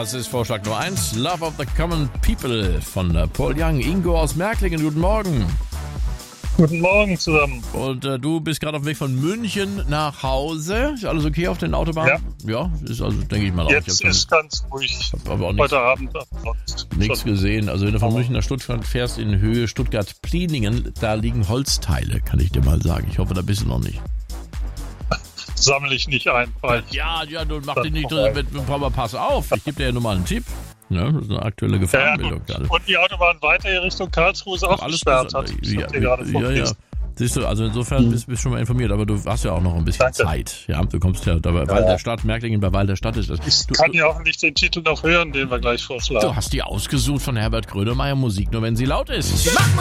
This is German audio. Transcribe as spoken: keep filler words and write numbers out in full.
Das ist Vorschlag Nummer eins. Love of the Common People von äh, Paul Young. Ingo aus Märklingen, guten Morgen. Guten Morgen zusammen. Und äh, du bist gerade auf dem Weg von München nach Hause. Ist alles okay auf den Autobahnen? Ja. Ja, ist also, denke ich mal auch. Jetzt ich ist ganz ruhig. Hab aber auch Heute nichts, Abend. nichts gesehen. Also wenn du von München nach Stuttgart fährst in Höhe Stuttgart-Pliningen, da liegen Holzteile, kann ich dir mal sagen. Ich hoffe, da bist du noch nicht. Sammle ich nicht ein. Weil Ja, ja, du mach dich nicht drin mit, aber pass auf. Ich gebe dir ja nur mal einen Tipp. Ja, das ist eine aktuelle Gefahrenmeldung ja, gerade. und die Autobahn weiter hier Richtung Karlsruhe ist auch Alles gesperrt. Hat. besser. Ich Ja, hab dir gerade ja, ja. vorgelesen. Siehst du, also insofern bist du schon mal informiert, aber du hast ja auch noch ein bisschen Danke. Zeit. Ja, du kommst ja bei Wall der Stadt, Märklingen bei Wall der Stadt ist das. Ich Du, kann du, ja auch nicht den Titel noch hören, den wir gleich vorschlagen. du hast die ausgesucht von Herbert Grönemeyer, Musik nur wenn sie laut ist.